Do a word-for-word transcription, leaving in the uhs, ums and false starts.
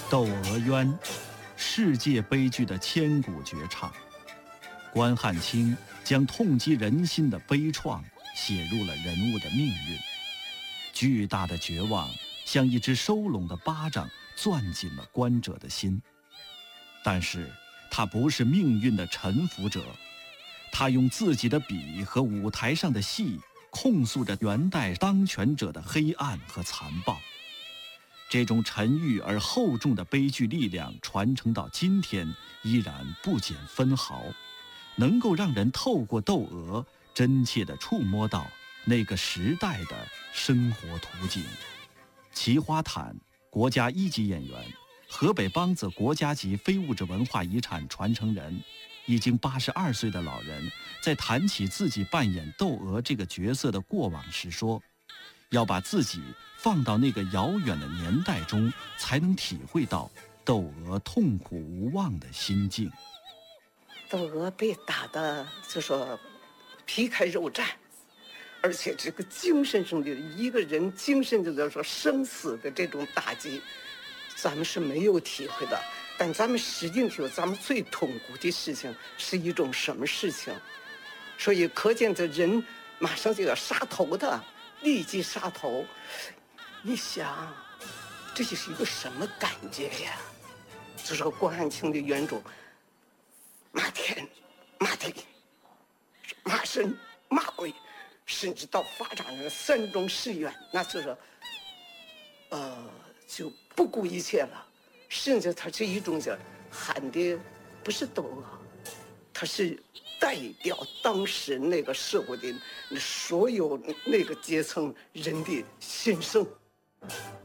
《窦娥冤》，世界悲剧的千古绝唱。关汉卿将痛击人心的悲怆写入了人物的命运。巨大的绝望像一只收拢的巴掌，攥紧了观者的心。但是他不是命运的臣服者，他用自己的笔和舞台上的戏控诉着元代当权者的黑暗和残暴。这种沉郁而厚重的悲剧力量传承到今天依然不减分毫，能够让人透过窦娥真切地触摸到那个时代的生活图景。齐花坦，国家一级演员，河北梆子国家级非物质文化遗产传承人，已经八十二岁的老人，在谈起自己扮演窦娥这个角色的过往时说，要把自己放到那个遥远的年代中，才能体会到窦娥痛苦无望的心境。 窦娥被打的就说皮开肉绽，而且这个精神上的一个人精神就是说生死的这种打击，咱们是没有体会的。但咱们实际体会，咱们最痛苦的事情是一种什么事情？所以可见这人马上就要杀头的，立即杀头。你想，这就是一个什么感觉呀？就说关汉卿的原著，骂天、骂地、骂神、骂鬼，甚至到发展了山中誓愿，那就是，呃，就不顾一切了。甚至他是一种叫喊的，不是窦娥，他是代表当时那个社会的所有那个阶层人的心声。